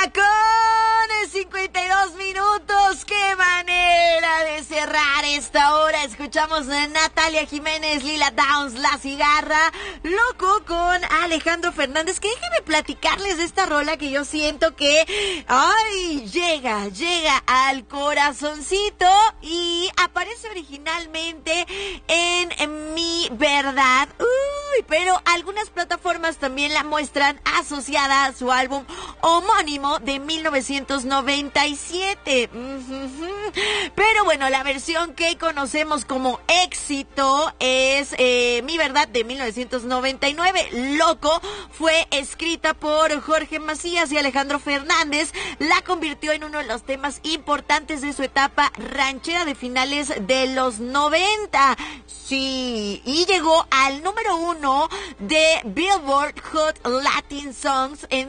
con 52 minutos. ¡Qué manera de cerrar esta hora! Escuchamos a Natalia Jiménez, Lila Downs, La Cigarra, Loco con Alejandro Fernández. Que déjenme platicarles de esta rola que yo siento que, ¡ay! Llega al corazoncito y aparece originalmente en Mi Verdad. Uy, pero algunas plataformas también la muestran asociada a su álbum homónimo de 1997. Pero bueno, la versión que conocemos como éxito es Mi Verdad de 1999. Loco fue escrita por Jorge Macías y Alejandro Fernández. La convirtió en uno de los temas importantes de su etapa ranchera de finales de los 90. Sí, y llegó al número 1 de Billboard Hot Latin Songs en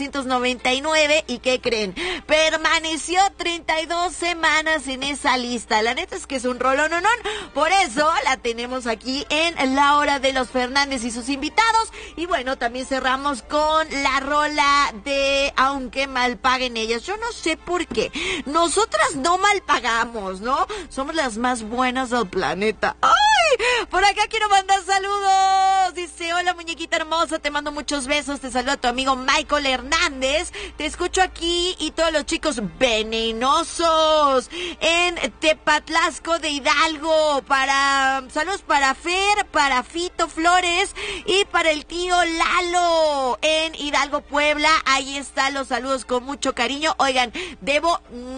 1999. ¿Y qué creen? Permaneció 32 semanas en esa lista. La neta es que es un rolón. Por eso la tenemos aquí en La Hora de los Fernández y sus invitados. Y bueno, también cerramos con la rola de Aunque mal paguen ellas. Yo no sé por qué. Nosotras no mal pagamos, ¿no? Somos las más buenas del planeta. ¡Ay! Por acá quiero mandar saludos. Dice, hola muñequita hermosa, te mando muchos besos. Te saluda tu amigo Michael Hernández. Te escucho aquí y todos los chicos venenosos en Tepatlasco de Hidalgo. Saludos para Fer, para Fito Flores y para el tío Lalo en Hidalgo, Puebla. Ahí están los saludos con mucho cariño. Oigan, debo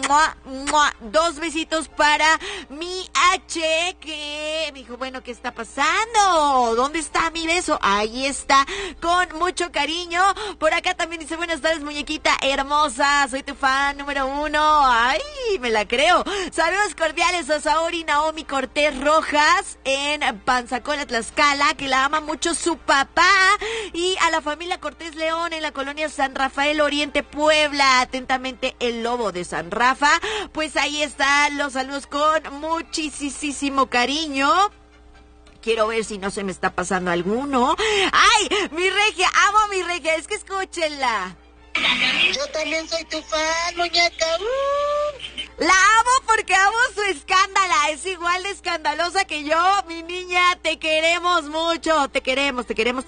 2 besitos para mi H, que me dijo, bueno, ¿qué está pasando? ¿Dónde está mi beso? Ahí está, con mucho cariño. Por acá también dice, buenas tardes, muñequita hermosa, soy tu fan número 1. Ay, me la creo. Saludos cordiales a Saori Naomi Cortés Rojas en Panzacola, Tlaxcala, que la ama mucho su papá, y a la familia Cortés León en la colonia San Rafael Oriente, Puebla. Atentamente, el Lobo de San Rafa. Pues ahí están los saludos con muchísimo cariño. Quiero ver si no se me está pasando alguno. ¡Ay! Mi regia, amo a mi regia. Es que escúchenla. Yo también soy tu fan, muñeca. La amo porque amo su escándala. Es igual de escandalosa que yo. Mi niña, te queremos mucho. Te queremos.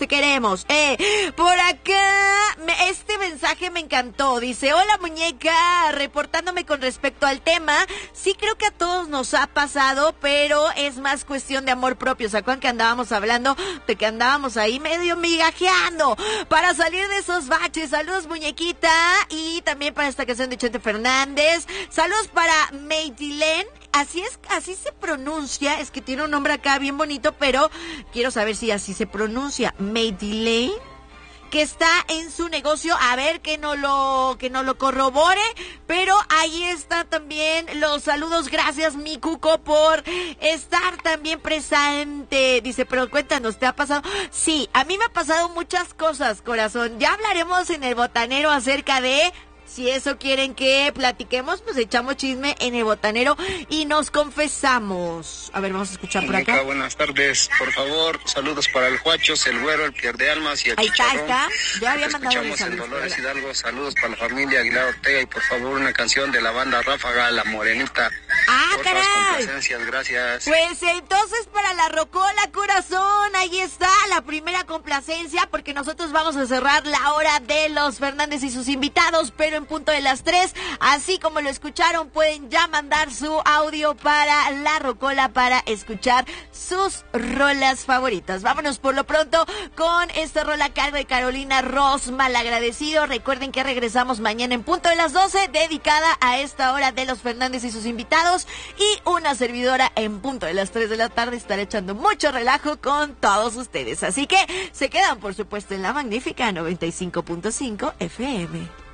Por acá, este mensaje me encantó. Dice, hola muñeca, reportándome con respecto al tema. Sí creo que a todos nos ha pasado, pero es más cuestión de amor propio. ¿Se acuerdan que andábamos hablando de que andábamos ahí medio migajeando para salir de esos baches? Saludos muñequita. Y también para esta canción de Chente Fernández. Saludos para Meidilén. Así se pronuncia. Es que tiene un nombre acá bien bonito, pero quiero saber si así se pronuncia. Meidilén, que está en su negocio, a ver que no lo corrobore, pero ahí está también los saludos. Gracias mi Cuco por estar también presente. Dice, pero cuéntanos, ¿te ha pasado? Sí, a mí me ha pasado muchas cosas, corazón. Ya hablaremos en el botanero acerca de... Si eso quieren que platiquemos, pues echamos chisme en el botanero y nos confesamos. A ver, vamos a escuchar por acá. Buenas tardes, por favor, saludos para el Huachos, el Güero, el Pierde Almas y el Chicharrón. Ahí está, yo había mandado escuchamos en Dolores Hidalgo, saludos para la familia Aguilar Ortega y por favor una canción de la banda Ráfaga, La Morenita. ¡Ah, por caray! complacencias, gracias. Pues entonces para la Rocola, corazón, ahí está la primera complacencia, porque nosotros vamos a cerrar la hora de los Fernández y sus invitados, pero en punto de las 3, así como lo escucharon, pueden ya mandar su audio para la Rocola para escuchar sus rolas favoritas. Vámonos por lo pronto con esta rola a cargo de Carolina Ross, Malagradecido. Recuerden que regresamos mañana en punto de las 12, dedicada a esta hora de los Fernández y sus invitados, y una servidora en punto de las 3 de la tarde estará echando mucho relajo con todos ustedes. Así que se quedan, por supuesto, en la magnífica 95.5 FM.